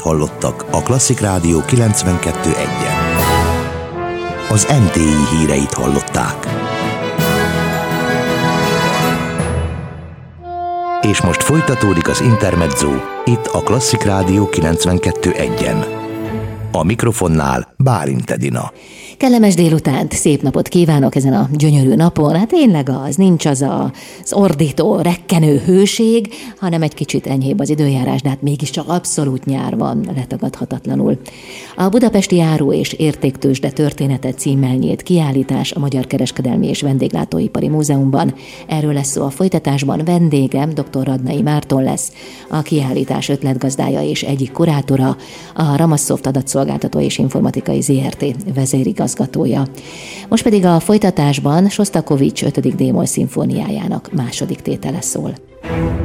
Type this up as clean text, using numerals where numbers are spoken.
hallottak a Klasszik Rádió 92.1-en. Az NTI híreit hallották. És most folytatódik az Intermezzo, itt a Klasszik Rádió 92.1-en. A mikrofonnál Bálint Edina. Kellemes délutánt, szép napot kívánok ezen a gyönyörű napon. Hát tényleg nincs az ordító, rekkenő hőség, hanem egy kicsit enyhébb az időjárás, de hát mégiscsak abszolút nyár van, letagadhatatlanul. A Budapesti Áru- és Értéktőzsde története címmel nyílt kiállítás a Magyar Kereskedelmi és Vendéglátóipari Múzeumban. Erről lesz szó a folytatásban. Vendégem dr. Radnai Márton lesz, a kiállítás ötletgazdája és egyik kurátora, a Ramasoft adatszolgáltató és informatikai ZRT vezérigazgatója. Most pedig a folytatásban Sosztakovics 5. d-moll szimfóniájának második tétele szól.